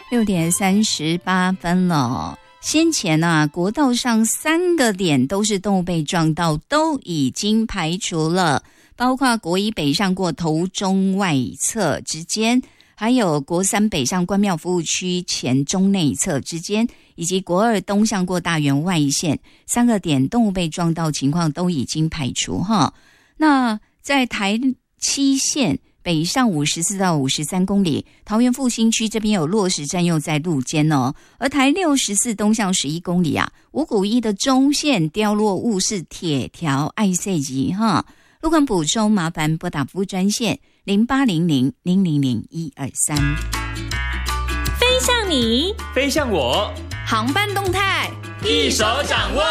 6点38分了。先前国道上3个点都是动物被撞到，都已经排除了，包括国一北上过头中外侧之间，还有国3北上关庙服务区前中内侧之间，以及国2东向过大园外线，3个点动物被撞到情况都已经排除哈。那在台7线北上54到53公里，桃园复兴区这边有落实占用在路肩哦。而台64东向11公里五股一的中线掉落物是铁条爱塞级哈。路况补充麻烦拨打服务专线0800-000-123。 飞向你， 飞向我， 航班动态一手掌握。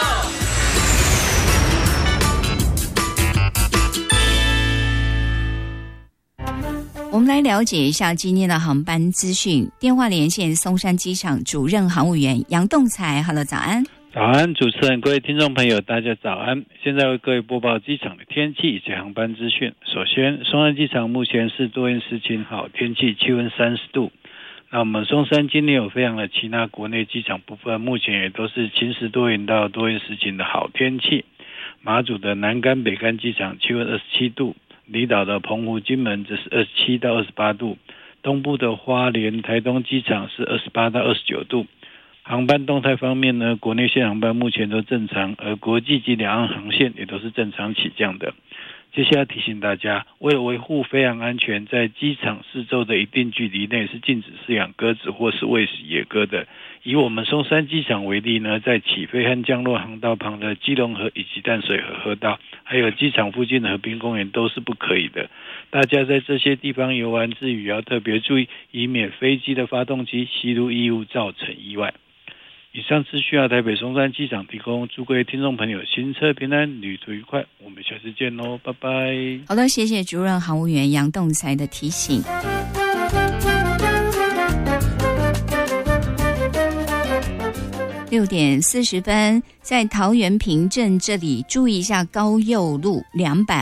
我们来了解一下今天的航班资讯。电话连线松山机场主任航务员杨栋才。 Hello， 早安。 早安，主持人，各位听众朋友，大家早安。现在为各位播报机场的天气以及航班资讯。首先，松山机场目前是多云时晴好天气，气温30度。那我们松山今天有飞航的其他国内机场部分，目前也都是晴时多云到多云时晴的好天气。马祖的南竿、北竿机场气温27度。离岛的澎湖、金门则是27到28度，东部的花莲、台东机场是28到29度。航班动态方面呢，国内线航班目前都正常，而国际及两岸航线也都是正常起降的。接下来提醒大家，为了维护飞航安全，在机场四周的一定距离内是禁止饲养鸽子或是喂食野鸽的。以我们松山机场为例呢，在起飞和降落航道旁的基隆河以及淡水河河道，还有机场附近的河滨公园都是不可以的。大家在这些地方游玩之余要特别注意，以免飞机的发动机吸入异物造成意外。以上资讯台北松山机场提供，祝各位听众朋友行车平安，旅途愉快。我们下次见喽，拜拜。 好的，谢谢主任航务员杨栋才的提醒。6点40分，在桃园平镇这里注意一下高佑路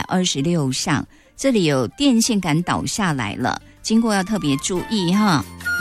226上，这里有电线杆倒下来了，经过要特别注意哈。